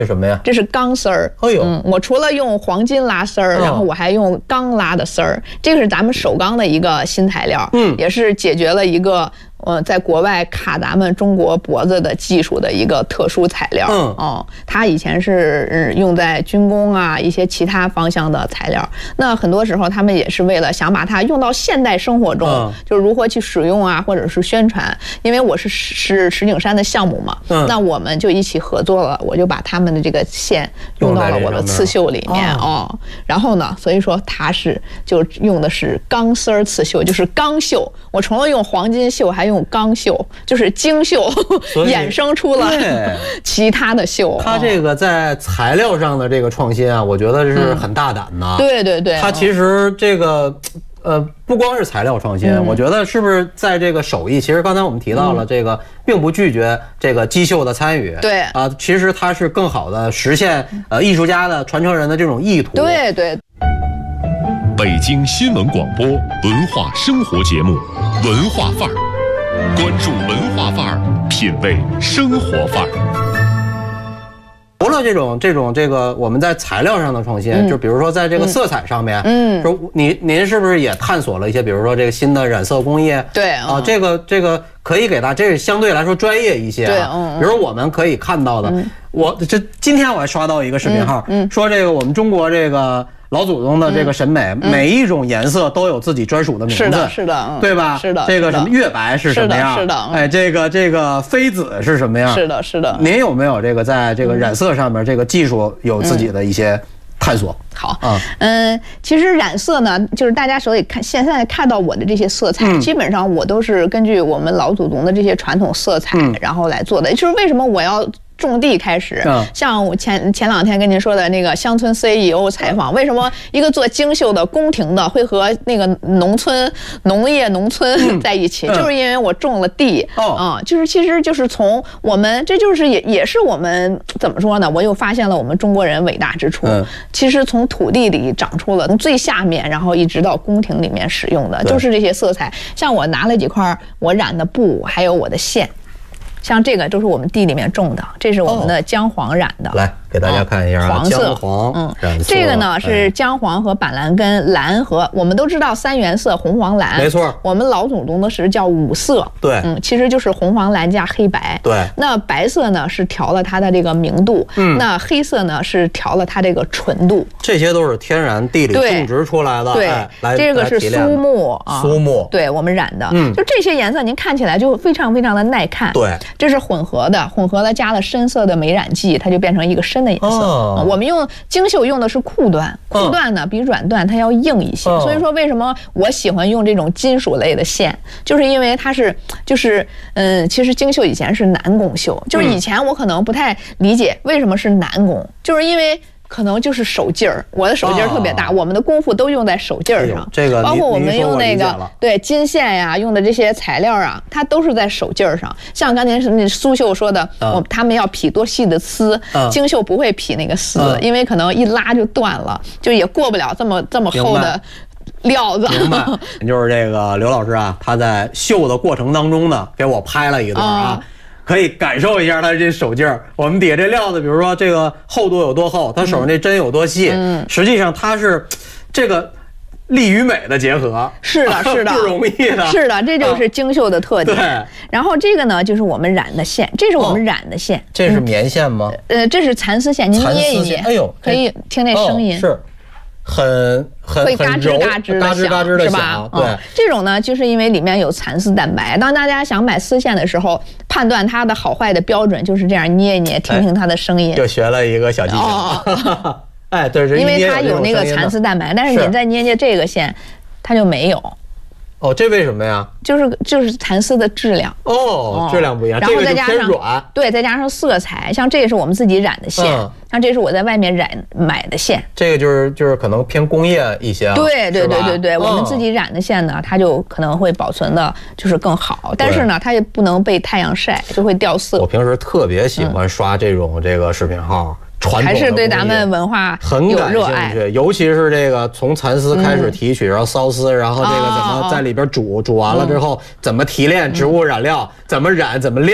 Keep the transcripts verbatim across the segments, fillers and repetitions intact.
这什么呀？ 这是钢丝儿。 哎呦， 嗯，我除了用黄金拉丝儿， 哦、 然后我还用钢拉的丝儿，这个是咱们首钢的一个新材料，嗯，也是解决了一个呃在国外卡咱们中国脖子的技术的一个特殊材料。嗯，哦，它以前是、呃、用在军工啊一些其他方向的材料，那很多时候他们也是为了想把它用到现代生活中，嗯、就是如何去使用啊，或者是宣传。因为我是是石景山的项目嘛，嗯，那我们就一起合作了，我就把他们的这个线用到了我的刺绣里面哦。然后呢，所以说它是就用的是钢丝儿刺绣，就是钢绣。我除了用黄金绣，还用钢绣，就是精绣，衍生出了其他的绣。 它这个在材料上的这个创新啊，我觉得是很大胆的。 嗯、对对对， 它其实这个。呃，不光是材料创新，嗯、我觉得是不是在这个手艺？其实刚才我们提到了这个，嗯、并不拒绝这个机绣的参与。 对啊、 呃，其实它是更好的实现呃艺术家的传承人的这种意图。 对对。 北京新闻广播文化生活节目《文化范儿》，关注文化范儿，品味生活范儿。 除了这种这种这个我们在材料上的创新，嗯、就比如说在这个色彩上面，嗯，说您您是不是也探索了一些，比如说这个新的染色工艺？ 对啊，嗯、这个这个可以给大家，这是相对来说专业一些、啊。 对，嗯， 比如我们可以看到的，嗯、我这今天我还刷到一个视频号，嗯，嗯说这个我们中国这个老祖宗的这个审美，嗯、每一种颜色都有自己专属的名字， 是的，是的，嗯、 对吧？ 是的， 这个什么月白是什么样？ 是的，是的， 哎，这个这个妃子是什么样？ 是的，是的。 您有没有这个在这个染色上面这个技术有自己的一些探索？ 嗯、好啊，嗯，其实染色呢，就是大家手里看现在看到我的这些色彩，嗯、基本上我都是根据我们老祖宗的这些传统色彩，嗯、然后来做的。就是为什么我要种地开始，嗯、像我前前两天跟您说的那个乡村 C E O 采访，为什么一个做精绣的宫廷的会和那个农村农业农村在一起，嗯、就是因为我种了地，哦、嗯，就是其实就是从我们这就是也也是我们怎么说呢？我又发现了我们中国人伟大之处，嗯、其实从土地里长出了从最下面，然后一直到宫廷里面使用的，就是这些色彩。像我拿了几块我染的布，还有我的线。像这个都是我们地里面种的，这是我们的姜黄染的。 哦、来给大家看一下啊， 黄色， 姜黄，嗯，染色。 这个呢是姜黄和板蓝根、蓝和我们都知道三原色红黄蓝， 没错。 我们老祖宗的是叫五色， 对， 嗯，其实就是红黄蓝加黑白。 对， 那白色呢是调了它的这个明度，嗯，那黑色呢是调了它这个纯度。 这些都是天然地里种植出来的， 对， 哎、来这个是苏木啊， 苏木， 对我们染的，嗯，就这些颜色您看起来就非常非常的耐看。 对， 这是混合的，混合了加了深色的美染剂，它就变成一个深的颜色。哦我们用精绣用的是酷缎，酷缎呢比软缎它要硬一些，嗯、所以说为什么我喜欢用这种金属类的线，就是因为它是就是嗯，其实精绣以前是男工绣，就是以前我可能不太理解为什么是男工，就是因为。可能就是手劲儿，我的手劲儿特别大，哦、我们的功夫都用在手劲儿上。 这个包括我们用那个对金线呀，用的这些材料啊，它都是在手劲儿上。像刚才那苏绣说的，嗯、我他们要匹多细的丝，嗯、精绣不会匹那个丝，嗯、因为可能一拉就断了，就也过不了这么这么厚的料子。 明白，就是这个刘老师啊，他在绣的过程当中呢，给我拍了一段啊。嗯可以感受一下他这手劲儿。我们底下这料子，比如说这个厚度有多厚，他手上这针有多细，嗯、实际上它是这个力与美的结合。 是的，是的， 不容易的。 是的，这就是精绣的特点。 对。 然后这个呢，就是我们染的线，这是我们染的线。哦、 这是棉线吗？ 呃，这是蚕丝线，您捏一捏， 哎呦， 可以听那声音。 哦、是。很很会嘎吱嘎吱的响， 嘎吱的是吧？ 对、 嗯，这种呢，就是因为里面有蚕丝蛋白。当大家想买丝线的时候，判断它的好坏的标准就是这样捏一捏，听听它的声音。 就学了一个小技巧。哦、哎，对， 因为它有那个蚕丝蛋白，但是你再捏捏这个线，它就没有。 哦，这为什么呀？ 就是就是蚕丝的质量哦，质量不一样， 然后再加上软， 对，再加上色彩，像这个是我们自己染的线，嗯、像这是我在外面染买的线， 这个就是就是可能偏工业一些、啊， 对对对对对，我们自己染的线呢，它就可能会保存的就是更好，但是呢，它也不能被太阳晒，就会掉色。 我平时特别喜欢刷这种这个视频号。 还是对咱们文化有热爱， 很感兴趣，尤其是这个从蚕丝开始提取，嗯、然后缫丝，然后这个怎么在里边煮，哦、煮完了之后怎么提炼植物染料，嗯、怎么染，怎么晾，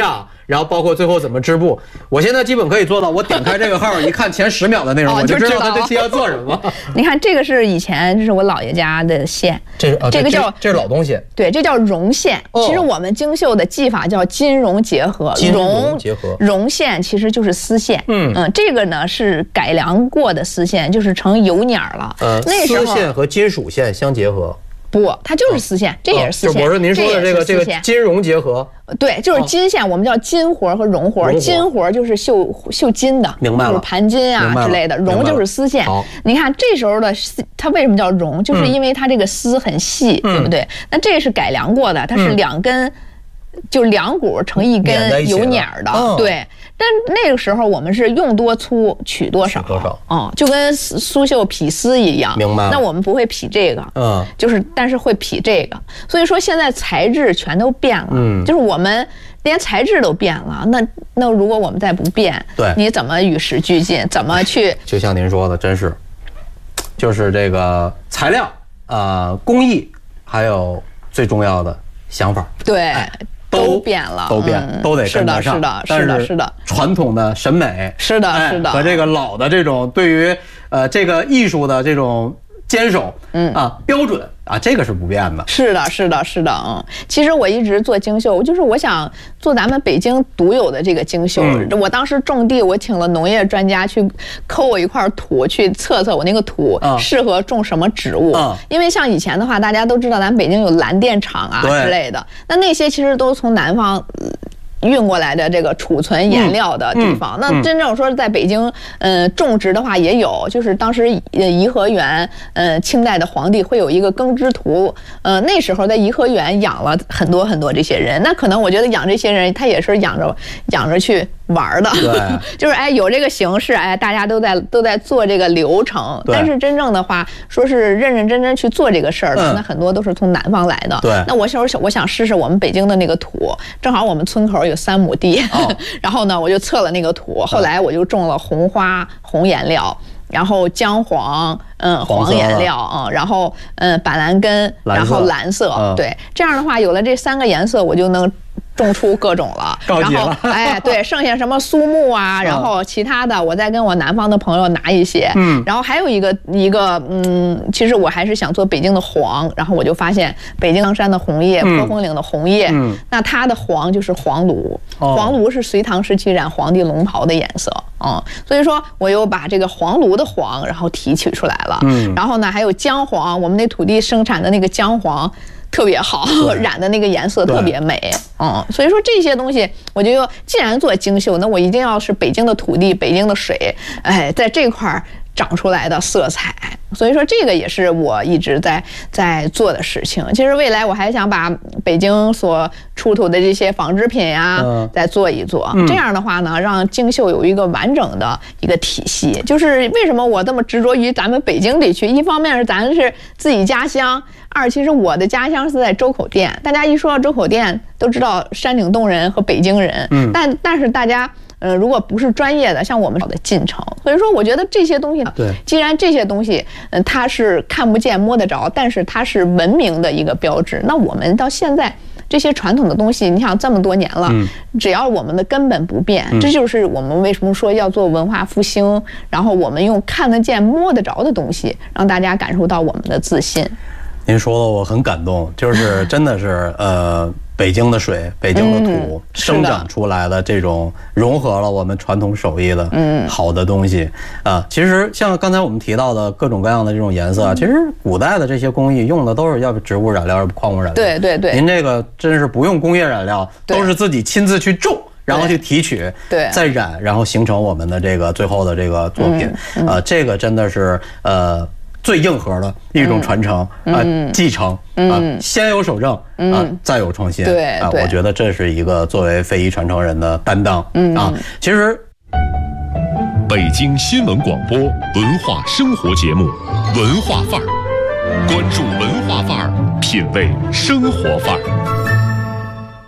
然后包括最后怎么织布，我现在基本可以做到，我点开这个号一看前十秒的内容， 哦、 我就知道他这期要做什么。 你看这个是以前这是我姥爷家的线， 这是、啊、 这个叫这, 这是老东西， 对，这叫绒线。 哦、 其实我们精绣的技法叫金绒结合， 金绒结合， 绒线其实就是丝线。 嗯嗯，这个呢是改良过的丝线，就是成油捻了。 呃， 那时候丝线和金属线相结合。 不，它就是丝线，哦、这也是丝线。 我说您说的这个这个金绒结合， 对，就是金线，我们叫金活和绒活。金活就是绣绣金的， 明白了， 就是盘金啊之类的。绒就是丝线。你看这时候的它为什么叫绒，就是因为它这个丝很细， 嗯、 对不对？那这是改良过的，它是两根。嗯就两股成一根有捻的， 哦、 对。但那个时候我们是用多粗取多少， 多少， 嗯，就跟苏绣匹丝一样。 明白。 那我们不会匹这个， 嗯， 就是但是会匹这个。所以说现在材质全都变了，嗯，就是我们连材质都变了。那那如果我们再不变， 对， 你怎么与时俱进？怎么去？ 就像您说的，真是，就是这个材料啊、呃，工艺，还有最重要的想法， 对。 哎都变了， 都变， 嗯、 都得跟得上。 是的，是的，是的，是的。 传统的审美， 是的， 哎、 是的， 和这个老的这种对于呃这个艺术的这种坚守， 嗯啊标准啊，这个是不变的。 是的，是的，是的，嗯。其实我一直做精绣，就是我想做咱们北京独有的这个精绣。嗯、我当时种地，我请了农业专家去抠我一块土，去测测我那个土适合种什么植物。 嗯、 因为像以前的话，大家都知道咱北京有蓝电厂啊之类的，那那些其实都从南方运过来的这个储存颜料的地方，嗯嗯、那真正说在北京，呃，种植的话也有，就是当时呃颐和园，呃，清代的皇帝会有一个耕织图，呃，那时候在颐和园养了很多很多这些人，那可能我觉得养这些人，他也是养着养着去玩的， 对， 就是哎有这个形式，哎大家都在都在做这个流程，但是真正的话，说是认认真真去做这个事儿的，嗯、那很多都是从南方来的， 对， 那我小时候我想试试我们北京的那个土，正好我们村口有三亩地，哦、然后呢，我就测了那个土，后来我就种了红花、红颜料，然后姜黄，嗯，黄颜料，嗯，然后嗯板蓝根，然后蓝色， 嗯、 对，这样的话有了这三个颜色，我就能种出各种了。 高级了。 然后哎，对，剩下什么苏木啊，然后其他的，我再跟我南方的朋友拿一些。嗯，然后还有一个一个，嗯，其实我还是想做北京的黄，然后我就发现北京山的红叶、 嗯、 坡峰岭的红叶，嗯，那它的黄就是黄芦，哦、黄芦是隋唐时期染皇帝龙袍的颜色，嗯，所以说我又把这个黄芦的黄，然后提取出来了。嗯，然后呢，还有姜黄，我们那土地生产的那个姜黄特别好，染的那个颜色特别美，嗯，所以说这些东西，我就既然做精绣，那我一定要是北京的土地、北京的水，哎，在这块儿长出来的色彩，所以说这个也是我一直在在做的事情。其实未来我还想把北京所出土的这些纺织品呀、啊，再做一做，嗯、这样的话呢，让精绣有一个完整的一个体系。就是为什么我这么执着于咱们北京地区？一方面是咱是自己家乡。二，其实我的家乡是在周口店，大家一说到周口店，都知道山顶洞人和北京人，嗯，但但是大家，呃，如果不是专业的，像我们的进城，所以说我觉得这些东西， 对， 既然这些东西，嗯、呃，它是看不见摸得着，但是它是文明的一个标志，那我们到现在这些传统的东西，你想这么多年了，嗯、只要我们的根本不变，嗯、这就是我们为什么说要做文化复兴，然后我们用看得见摸得着的东西，让大家感受到我们的自信。 您说的我很感动，就是真的是呃，北京的水、北京的土、嗯、生长出来的这种融合了我们传统手艺的好的东西啊。其实像刚才我们提到的各种各样的这种颜色啊，其实古代的这些工艺用的都是要不植物染料，要不矿物染料。 对对对， 您这个真是不用工业染料，都是自己亲自去种。然后去提取， 对， 再染，然后形成我们的这个最后的这个作品，嗯嗯、呃，这个真的是呃最硬核的一种传承啊、嗯呃，继承啊、嗯呃，先有守正啊、嗯呃，再有创新， 对啊、呃，我觉得这是一个作为非遗传承人的担当、嗯、啊。其实， 北京新闻广播文化生活节目《文化范儿》，关注文化范儿，品味生活范儿。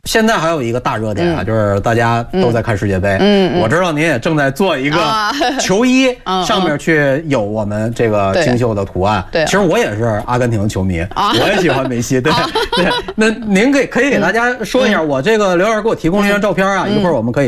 现在还有一个大热点啊， 嗯、 就是大家都在看世界杯。 嗯，嗯我知道您也正在做一个球衣， 啊、 上面去有我们这个精秀的图案。 对， 其实我也是阿根廷球迷，啊、我也喜欢梅西。对、啊、对，那您给可以给大家说一下，嗯、我这个刘老师给我提供了一张照片啊，嗯、一会儿我们可以。